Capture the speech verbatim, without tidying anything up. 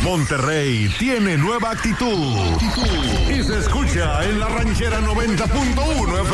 Monterrey tiene nueva actitud y se escucha en la ranchera noventa punto uno F